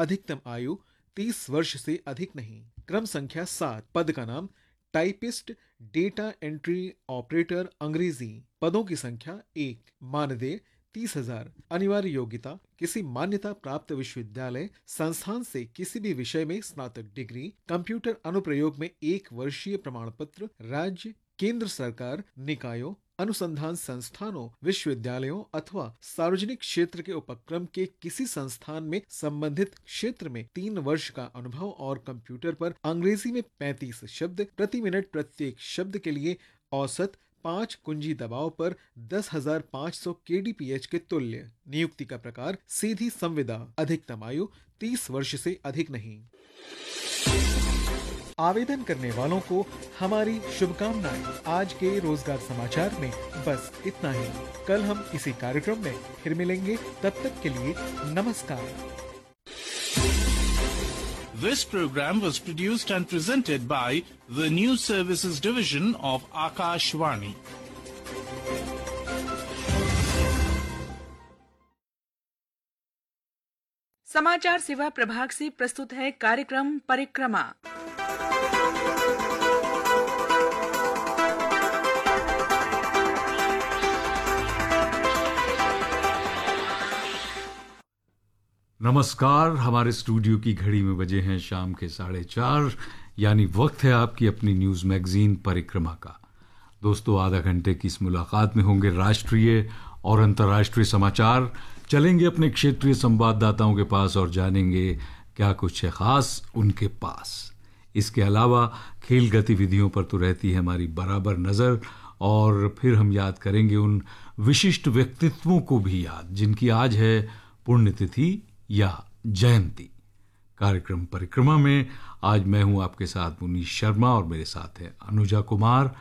अधिकतम आयु 30 वर्ष से अधिक नहीं। क्रम संख्या 7, पद का नाम टाइपिस्ट, डेटा एंट्री ऑपरेटर, अंग्रेजी। पदों की संख्या 1। मानदेय 30,000। अनिवार्य योग्यता किसी मान्यता प्राप्त विश्वविद्यालय संस्थान से किसी भी विषय में स्नातक डिग्री, कंप्यूटर अनुप्रयोग में 1 वर्षीय प्रमाण पत्र, राज्य केंद्र सरकार निकायों, अनुसंधान संस्थानों, विश्वविद्यालयों अथवा सार्वजनिक क्षेत्र के उपक्रम के किसी संस्थान में संबंधित क्षेत्र में 3 वर्ष का अनुभव और कंप्यूटर पर अंग्रेजी में 35 शब्द प्रति मिनट, प्रत्येक शब्द के लिए औसत 5 कुंजी दबाव पर 10,500 kDPH के तुल्य। नियुक्ति का प्रकार सीधी संविदा। अधिकतम आयु 30 वर्ष से अधिक नहीं। आवेदन करने वालों को हमारी शुभकामनाएं। आज के रोजगार समाचार में बस इतना ही। कल हम इसी कार्यक्रम में फिर मिलेंगे, तब तक के लिए नमस्कार। This program was produced and presented by the News Services Division of Akashvani. समाचार सेवा प्रभाग से प्रस्तुत है कार्यक्रम परिक्रमा। नमस्कार। हमारे स्टूडियो की घड़ी में बजे हैं शाम के 4:30, यानी वक्त है आपकी अपनी न्यूज़ मैगजीन परिक्रमा का। दोस्तों, आधा घंटे की इस मुलाकात में होंगे राष्ट्रीय और अंतर्राष्ट्रीय समाचार। चलेंगे अपने क्षेत्रीय संवाददाताओं के पास और जानेंगे क्या कुछ है खास उनके पास। इसके अलावा खेल गतिविधियों पर तो रहती है हमारी बराबर नज़र, और फिर हम याद करेंगे उन विशिष्ट व्यक्तित्वों को भी याद जिनकी आज है पुण्यतिथि या जयंती। कार्यक्रम परिक्रमा में आज मैं हूं आपके साथ मुनीश शर्मा और मेरे साथ है अनुजा कुमार।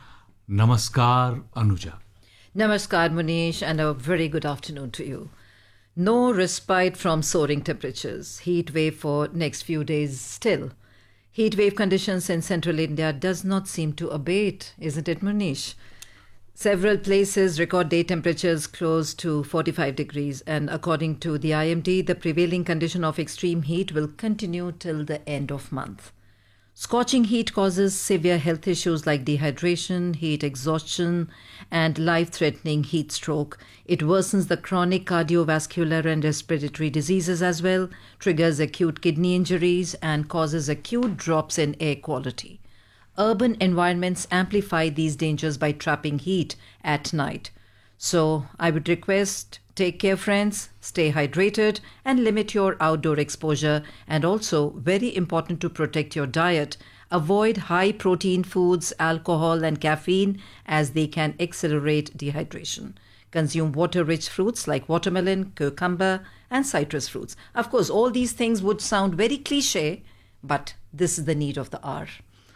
नमस्कार Anuja. Namaskar Munish and a very good afternoon to you. No respite from soaring temperatures. Heat wave for next few days still. Heat wave conditions in central India does not seem to abate, isn't it Munish? Several places record day temperatures close to 45 degrees, and according to the IMD, the prevailing condition of extreme heat will continue till the end of month. Scorching heat causes severe health issues like dehydration, heat exhaustion, and life-threatening heat stroke. It worsens the chronic cardiovascular and respiratory diseases as well, triggers acute kidney injuries, and causes acute drops in air quality. Urban environments amplify these dangers by trapping heat at night. So, I would request, take care friends, stay hydrated and limit your outdoor exposure, and also, very important to protect your diet, avoid high protein foods, alcohol and caffeine as they can accelerate dehydration. Consume water-rich fruits like watermelon, cucumber and citrus fruits. Of course, all these things would sound very cliché, but this is the need of the hour.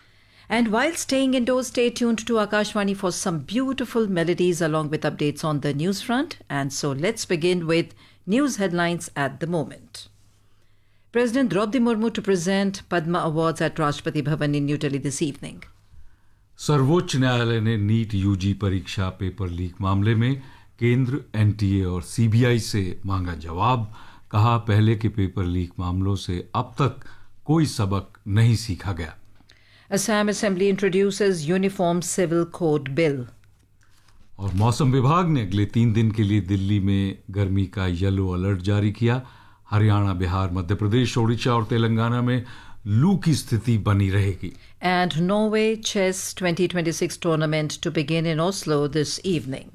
And while staying indoors, stay tuned to Akashvani for some beautiful melodies along with updates on the news front. And so let's begin with news headlines at the moment. President Draupadi Murmu to present Padma Awards at Rashtrapati Bhavan in New Delhi this evening. सर्वोच्च न्यायालय ने NEET UG परीक्षा paper leak मामले में केंद्र, NTA और CBI से मांगा जवाब। कहा, पहले के पेपर लीक मामलों से अब तक कोई सबक नहीं सीखा गया। Assam Assembly introduces Uniform Civil Code Bill. और मौसम विभाग ने अगले 3 दिन के लिए दिल्ली में गर्मी का येलो अलर्ट जारी किया। हरियाणा, बिहार, मध्य प्रदेश, ओडिशा और तेलंगाना में लू की स्थिति बनी रहेगी। And Norway Chess 2026 tournament to begin in Oslo this evening.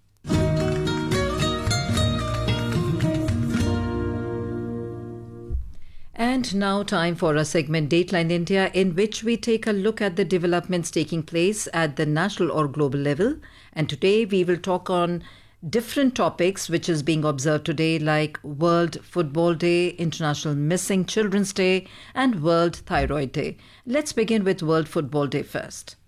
And now time for a segment Dateline India, in which we take a look at the developments taking place at the national or global level. And today we will talk on different topics which is being observed today, like World Football Day, International Missing Children's Day and World Thyroid Day. Let's begin with World Football Day first.